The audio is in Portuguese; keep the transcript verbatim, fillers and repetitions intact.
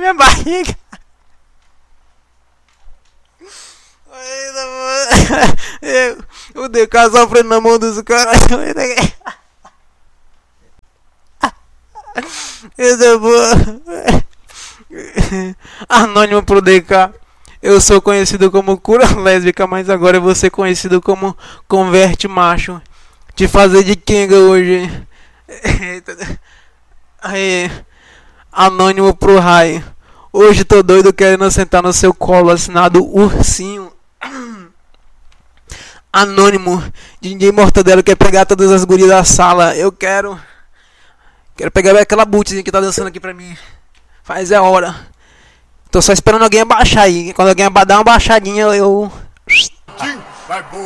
minha barriga. Eu, o D K sofrendo na mão dos caras. Isso é boa. Anônimo pro D K. Eu sou conhecido como cura lésbica, mas agora eu vou ser conhecido como converte macho. Te fazer de Kenga hoje. Aí, anônimo pro raio. Hoje tô doido querendo sentar no seu colo, assinado Ursinho. Anônimo, D J Mortadelo quer pegar todas as gurias da sala. Eu quero. Quero pegar aquela bootzinha que tá dançando aqui pra mim. Faz é hora. Tô só esperando alguém abaixar aí. Quando alguém dar uma baixadinha, eu.